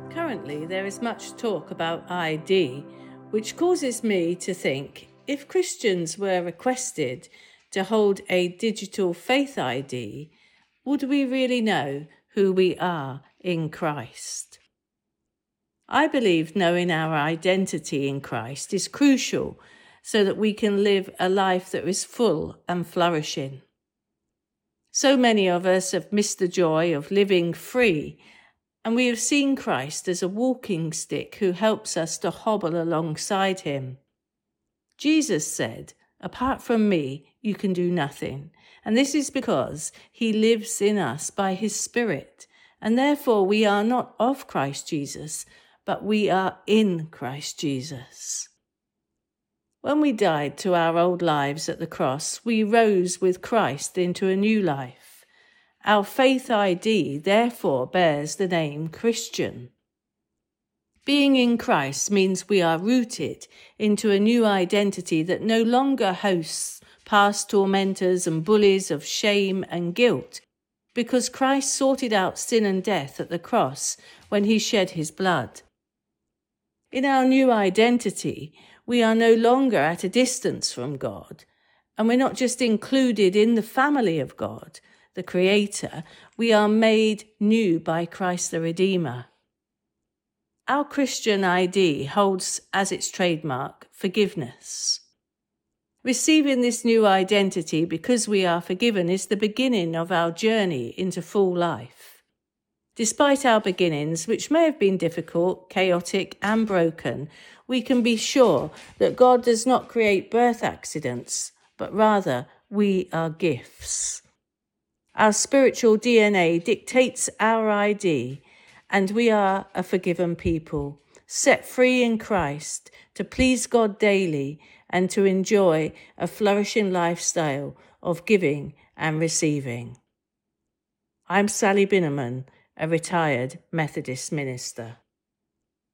Currently, there is much talk about ID, which causes me to think if Christians were requested to hold a digital faith ID, would we really know who we are in Christ? I believe knowing our identity in Christ is crucial so that we can live a life that is full and flourishing. So many of us have missed the joy of living free, and we have seen Christ as a walking stick who helps us to hobble alongside him. Jesus said, "Apart from me, you can do nothing." And this is because he lives in us by his Spirit. And therefore we are not of Christ Jesus, but we are in Christ Jesus. When we died to our old lives at the cross, we rose with Christ into a new life. Our faith ID therefore bears the name Christian. Being in Christ means we are rooted into a new identity that no longer hosts past tormentors and bullies of shame and guilt, because Christ sorted out sin and death at the cross when he shed his blood. In our new identity, we are no longer at a distance from God, and we're not just included in the family of God, the Creator, we are made new by Christ the Redeemer. Our Christian ID holds as its trademark forgiveness. Receiving this new identity because we are forgiven is the beginning of our journey into full life. Despite our beginnings, which may have been difficult, chaotic, and broken, we can be sure that God does not create birth accidents, but rather we are gifts. Our spiritual DNA dictates our ID, and we are a forgiven people, set free in Christ to please God daily and to enjoy a flourishing lifestyle of giving and receiving. I'm Sally Binnerman, a retired Methodist minister.